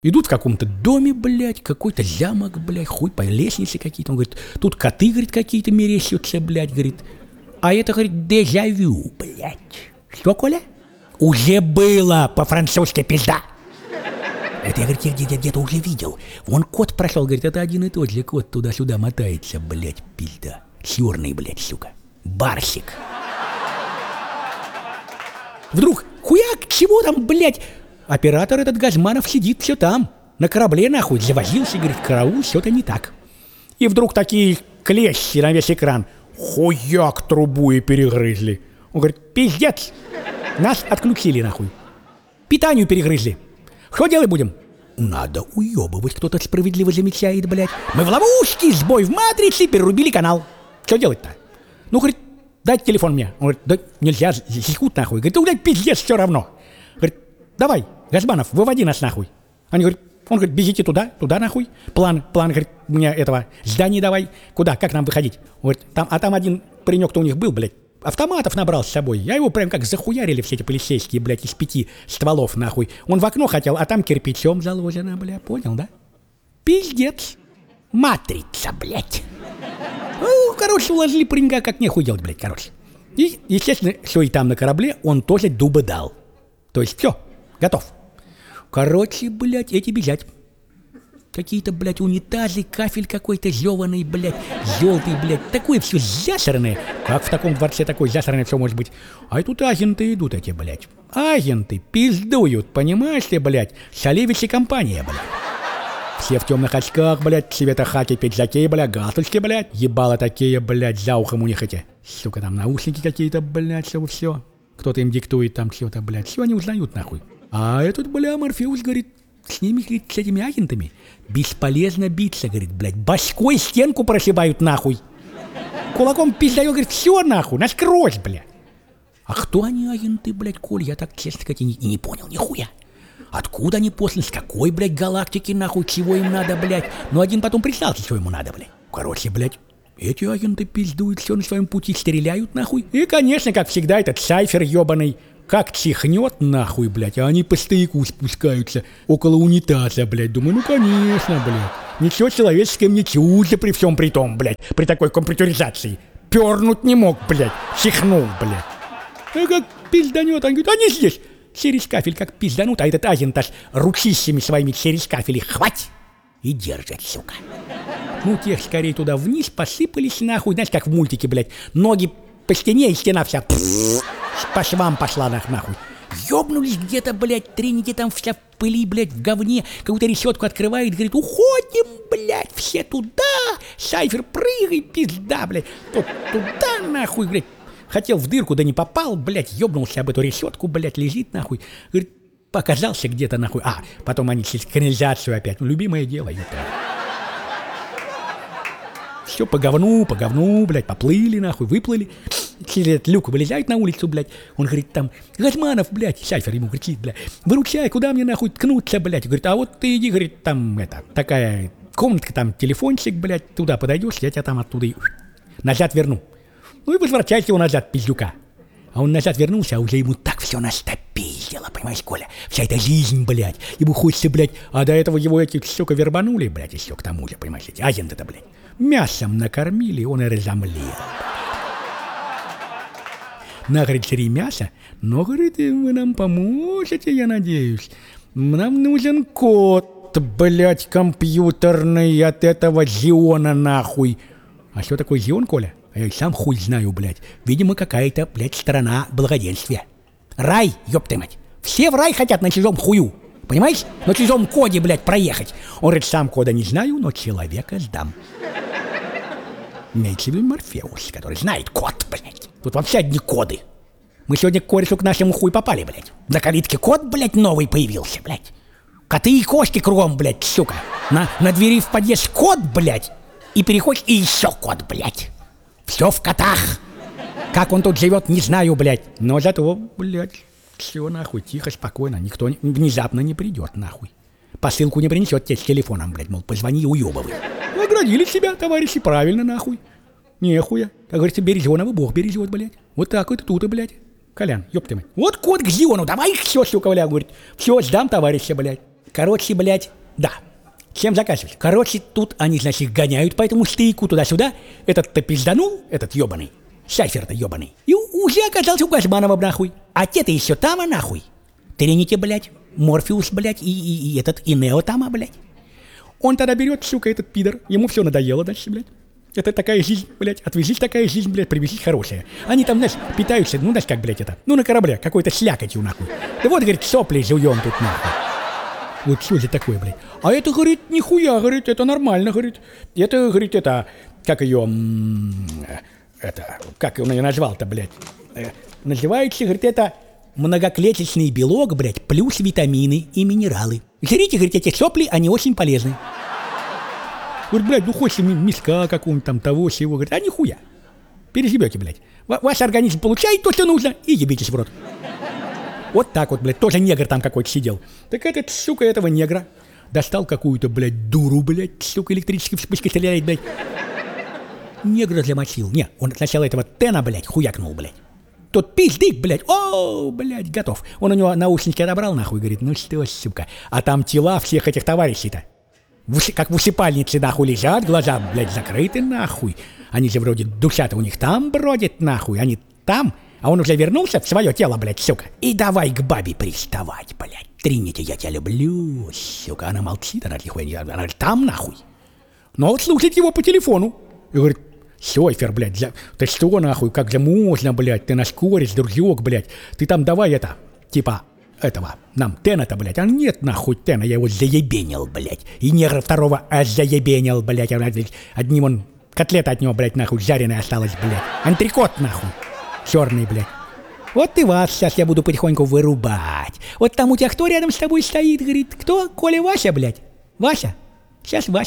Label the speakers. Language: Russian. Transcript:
Speaker 1: Идут в каком-то доме, блядь, какой-то замок, блядь, хуй по лестнице какие-то. Он говорит, тут коты, говорит, какие-то мерещатся, блядь, говорит. А это, говорит, дежавю, блядь. Что, Коля? Уже было по-французски, пизда. Это я, говорит, я где-то уже видел. Вон кот прошел, говорит, это один и тот же кот туда-сюда мотается, блядь, пизда. Черный, блядь, сука. Барсик. Вдруг, хуяк, чего там, блядь? Оператор этот Газманов сидит все там. На корабле, нахуй, завозился, говорит, караул, все-то не так. И вдруг такие клещи на весь экран. Хуяк, трубу и перегрызли. Он говорит, пиздец. Нас отключили, нахуй. Питанию перегрызли. Что делать будем? Надо уебывать, кто-то справедливо замечает, блядь. Мы в ловушке, сбой в матрице, перерубили канал. Что делать-то? Ну, говорит, дайте телефон мне. Он говорит, да нельзя, секут, нахуй. Говорит, да, блядь, пиздец, все равно. Говорит, давай, Газманов, выводи нас, нахуй. Он говорит, бегите туда, нахуй. План, говорит, мне этого здания давай. Куда, как нам выходить? Он говорит, там один паренек-то у них был, блядь. Автоматов набрал с собой. Я его прям как захуярили все эти полицейские, блядь, из 5 стволов, нахуй. Он в окно хотел, а там кирпичом заложено, бля, понял, да? Пиздец. Матрица, блядь. Ну, короче, уложили паренька, как нехуй делать, блядь, короче. И, естественно, все и там на корабле он тоже дуба дал. То есть все, готов. Короче, блядь, эти бежать. Какие-то, блядь, унитазы, кафель какой-то зёваный, блядь, желтый, блядь. Такое все засранное. Как в таком дворце такое засранное все может быть? А и тут агенты идут эти, блядь. Агенты пиздуют, понимаешь ли, блядь? Шалевич и компания, блядь. Все в темных очках, блядь, цвета хаки, пиджаки, блядь, галстучки, блядь. Ебало такие, блядь, за ухом у них эти. Сука, там наушники какие-то, блядь, все. Кто-то им диктует там что-то, блядь. Все они узнают, нахуй. А этот, бля, Морфеус, говорит, с ними, говорит, с этими агентами бесполезно биться, говорит, блядь. Башкой стенку прошибают, нахуй. Кулаком пиздаю, говорит, все, нахуй, насквозь, блядь. А кто они, агенты, блядь, Коль? Я так, честно сказать, и не понял, нихуя. Откуда они посланы, с какой, блядь, галактики, нахуй, чего им надо, блядь. Ну, один потом признался, что ему надо, блядь. Короче, блядь, эти агенты пиздуют все на своем пути, стреляют, нахуй. И, конечно, как всегда, этот Сайфер ебаный как чихнет, нахуй, блядь, а они по стояку спускаются около унитаза, блядь. Думаю, ну, конечно, блядь. Ничего человеческое мне чуждо при всем при том, блядь, при такой компьютеризации. Пернуть не мог, блядь, чихнул, блядь. А как пизданет, он говорит, они здесь. Через кафель как пизданут, а этот агент аж ручищами своими через кафель хвать и держит, сука. Ну, тех скорее туда вниз посыпались, нахуй, знаешь, как в мультике, блядь. Ноги по стене, и стена вся по швам пошла, нахуй. Ёбнулись где-то, блядь, треники там вся в пыли, блядь, в говне. Какую-то решетку открывает, говорит, уходим, блядь, все туда. Сайфер, прыгай, пизда, блядь. Тот туда, нахуй, блядь. Хотел в дырку, да не попал, блядь, ёбнулся об эту решетку, блядь, лежит, нахуй. Говорит, показался где-то, нахуй. А, потом они через канализацию опять. Ну, любимое дело, ёпта. Все по говну, блядь, поплыли, нахуй, выплыли. Через этот люк вылезают на улицу, блядь. Он говорит, там, Газманов, блядь, Сайфер ему кричит, блядь, выручай, куда мне, нахуй, ткнуться, блядь. Говорит, а вот ты иди, говорит, там, такая комнатка, там, телефончик, блядь, туда подойдешь, я тебя там оттуда назад верну. Ну и возвращайте его назад, пиздюка. А он назад вернулся, а уже ему так все настопиздило, понимаешь, Коля? Вся эта жизнь, блядь, ему хочется, блядь, а до этого его эти, сука, вербанули, блядь, и все к тому же, понимаешь, эти агенты-то, блядь. Мясом накормили, он и разомлел. На, говорит, 3 мяса, но, говорит, вы нам поможете, я надеюсь. Нам нужен код, блядь, компьютерный от этого Зиона, нахуй. А что такое Зион, Коля? Я сам хуй знаю, блядь. Видимо, какая-то, блядь, страна благоденствия. Рай, ёпты мать. Все в рай хотят на чужом хую. Понимаешь? На чужом коде, блядь, проехать. Он говорит, сам кода не знаю, но человека сдам. Имеется в виду Морфеус, который знает код, блядь. Тут вообще одни коды. Мы сегодня к корешу к нашему хуй попали, блядь. На калитке код, блядь, новый появился, блядь. Коты и кошки кругом, блядь, сука. На двери в подъезд код, блядь. И переходишь, и еще код, блядь. Все в котах. Как он тут живет, не знаю, блядь. Но зато, блядь, все нахуй, тихо, спокойно. Никто внезапно не придет, нахуй. Посылку не принесет тебе с телефоном, блядь, мол, позвони и уебывай. Оградили себя, товарищи, правильно, нахуй. Нехуя. Как говорится, Березенова Бог бережет, блядь. Вот так вот тут, блядь. Колян, ёпты мать. Вот код к Зиону, давай все, сука, блядь, говорит. Все, сдам, товарища, блядь. Короче, блядь, Да. Чем заканчивать? Короче, тут они, значит, гоняют по этому стейку туда-сюда. Этот-то пизданул, этот ебаный. Сайфер-то ебаный. И уже оказался у Газманова, нахуй. А те-то еще там, а нахуй. Тринити, блядь. Морфеус, блядь. И этот, и Нео там, блядь. Он тогда берет, сука, этот пидор. Ему все надоело дальше, блядь. Это такая жизнь, блядь. Отвезись такая жизнь, блядь, привезись хорошая. Они там, знаешь, питаются, ну, знаешь, как, блядь, это. Ну, на корабле, какой-то слякотью, нахуй. Да вот, говорит, сопли жуем тут, нахуй. Вот что это такое, блядь? А это, говорит, нихуя, говорит, это нормально, говорит. Это, говорит, это, как ее, это, как он ее назвал-то, блядь? Называется, говорит, это многоклеточный белок, блядь, плюс витамины и минералы. Жрите, говорит, эти сопли, они очень полезны. Говорит, блядь, ну хочешь миска какого-нибудь там, того, сего, говорит, а нихуя. Переживете, блядь. Ваш организм получает то, что нужно, и ебитесь в рот. Вот так вот, блядь, тоже негр там какой-то сидел. Так этот, сука, этого негра достал какую-то, блядь, дуру, блядь, сука, электрической вспышкой стреляет, блядь. Негра замочил. Не, он сначала этого Тена, блядь, хуякнул, блядь. Тот пиздик, блядь, о, блядь, готов. Он у него наушники отобрал, нахуй, говорит, ну что, сука. А там тела всех этих товарищей-то. Как в усыпальнице, нахуй, лежат, глаза, блядь, закрыты, нахуй. Они же вроде душа-то у них там бродит, нахуй, они там. А он уже вернулся в свое тело, блядь, сука. И давай к бабе приставать, блядь. Тринити, я тебя люблю, сука. Она молчит, она нихуя не... Она говорит, там, нахуй. Но вот слушает его по телефону. И говорит, Сёйфер, блядь, ты что, нахуй, как же можно, блядь, ты наш кореш, дружок, блядь. Ты там давай это, типа, этого, нам Тена-то, блядь. А нет, нахуй, Тена, я его заебенил, блядь. И негра второго заебенил, блядь. Одним он, котлета от него, блядь, нахуй, жареная осталась, блядь. Антрикот, нахуй. Черный, блядь. Вот и вас сейчас я буду потихоньку вырубать. Вот там у тебя кто рядом с тобой стоит, говорит, кто? Коля Вася, блядь? Вася? Сейчас Вася.